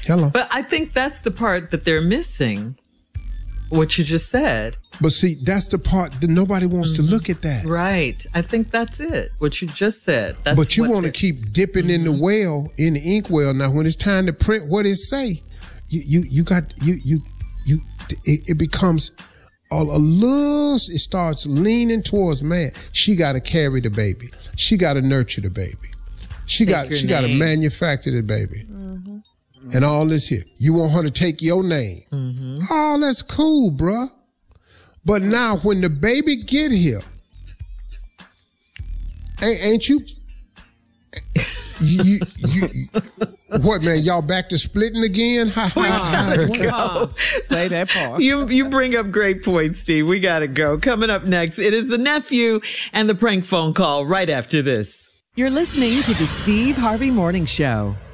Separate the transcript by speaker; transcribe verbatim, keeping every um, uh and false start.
Speaker 1: Hello.
Speaker 2: But I think that's the part that they're missing, what you just said.
Speaker 1: But see, that's the part that nobody wants mm-hmm. to look at that.
Speaker 2: Right. I think that's it, what you just said. That's
Speaker 1: but you want to keep dipping mm-hmm. in the well, in the inkwell. Now, when it's time to print what it say, you you, you got, you, you, you, it, it becomes a, a little, it starts leaning towards, man, she got to carry the baby. She got to nurture the baby. She
Speaker 2: Take
Speaker 1: got she got to manufacture the baby. Mm-hmm. And all this here. You want her to take your name. Mm-hmm. Oh, that's cool, bruh. But now when the baby get here, ain't, ain't you, you, you, you, you, what, man, y'all back to splitting again? Ha,
Speaker 2: we
Speaker 1: ha,
Speaker 2: gotta go.
Speaker 3: Say that part.
Speaker 2: You, you bring up great points, Steve. We gotta go. Coming up next, it is the nephew and the prank phone call right after this.
Speaker 4: You're listening to the Steve Harvey Morning Show.